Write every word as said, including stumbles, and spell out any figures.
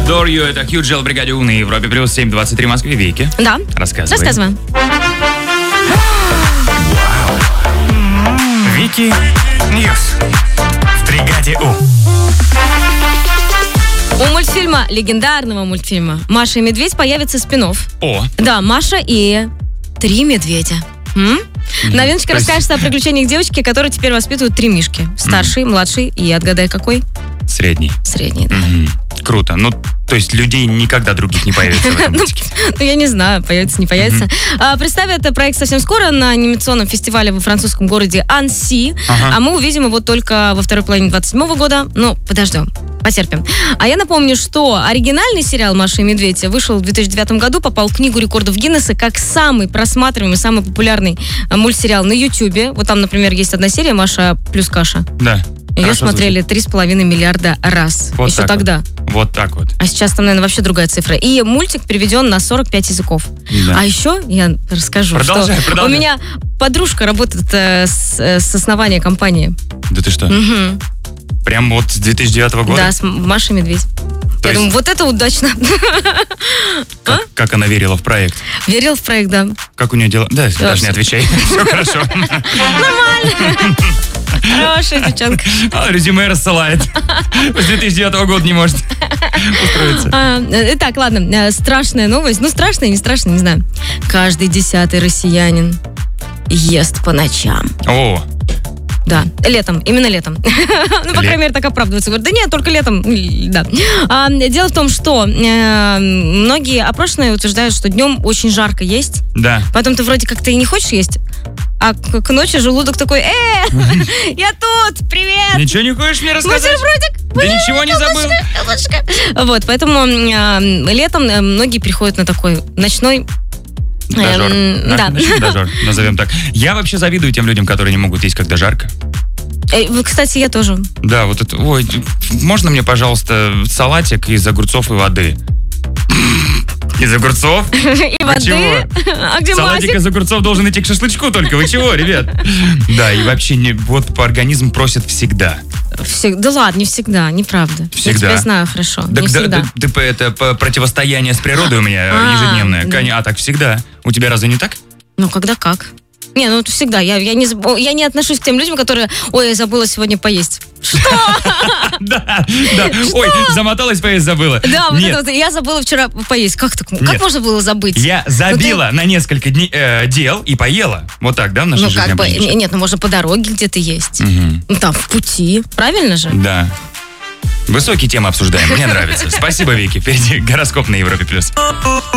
Adore You, это Хьюджел в бригаде У на Европе плюс семь двадцать три в Москве. Вики. Да. Рассказывай. Рассказываем. Вики Ньюс в бригаде У. У мультфильма, легендарного мультфильма «Маша и медведь» появится спин-офф. О. Да, Маша и три медведя. М? Новиночка То есть- расскажется о приключениях девочки, которые теперь воспитывают три мишки. Старший, младший и, отгадай, какой? Средний. Средний, да. Мгм. Круто. Ну, то есть людей никогда других не появится в этом Ну, мультике. ну, я не знаю, появится, не появится. А, представят проект совсем скоро на анимационном фестивале во французском городе Анси. Ага. А мы увидим его только во второй половине двадцать седьмого года. Ну, подождем. Потерпим. А я напомню, что оригинальный сериал «Маша и медведь» вышел в две тысячи девятом году, попал в книгу рекордов Гиннесса как самый просматриваемый, самый популярный а, мультсериал на Ютьюбе. Вот там, например, есть одна серия «Маша плюс каша». Да. Ее Хорошо смотрели три с половиной миллиарда раз. Вот Еще так тогда. звучит. Вот так вот. А сейчас там, наверное, вообще другая цифра. И мультик переведен на сорок пять языков. Да. А еще я расскажу, Продолжай, что продолжай. у меня подружка работает э, с, э, с основания компании. Да ты что? Мгм. Прям вот с две тысячи девятого года? Да, с М- Машей Медведь. То Я есть- думаю, вот это удачно. Как, как она верила в проект? Верил в проект, да. Как у нее дела? Да, даже всё. не отвечай. Все хорошо. Хорошая девчонка. А, резюме рассылает. С две тысячи девятого года не может устроиться. А, э, Итак, ладно, э, страшная новость. Ну, страшная, не страшная, не знаю. Каждый десятый россиянин ест по ночам. О, Да, летом, именно летом. Ну, по Ле- крайней мере, так оправдывается. Говорят, да нет, только летом. М, Да. А, дело в том, что э, многие опрошенные утверждают, что днем очень жарко есть. да. Потом ты вроде как-то и не хочешь есть, а к, к ночи желудок такой, э, я тут, привет, Ничего не хочешь мне рассказать? бутербродик. Да ничего не забыл. Вот, поэтому э, летом э, многие переходят на такой ночной. Дожор. Эм, На- да. ночной дожор, назовем так. Я вообще завидую тем людям, которые не могут есть, когда жарко. Э, вы, Кстати, я тоже. Да, вот это... Ой, можно мне, пожалуйста, салатик из огурцов и воды? Из огурцов? И воды. чего? А где Салатик Масик? из огурцов должен идти к шашлычку только. Вы чего, ребят? Да, и вообще не, вот по организм просят всегда. Всег- Да ладно, не всегда, неправда. Всегда. Я тебя знаю хорошо, Так, не да, всегда. да, да, это по- противостояние с природой у меня А, ежедневное. да. Коня- А так всегда. У тебя разве не так? Ну, когда как. Не, ну это всегда. Я, я, не, заб- я не отношусь к тем людям, которые, ой, я забыла сегодня поесть. Да, да. Ой, замоталась, поесть забыла. Да, вот Нет, это вот, я забыла вчера поесть. Как так? Как Нет. можно было забыть? я забила на несколько дней, э, дел и поела. Вот так, да, в нашей Ну, жизни как бы, обычно? нет, ну можно по дороге где-то есть. Мгм. Ну, там, в пути. Правильно же? Да. Высокие темы обсуждаем, мне нравится. Спасибо, Вики. Впереди гороскоп на Европе+. плюс.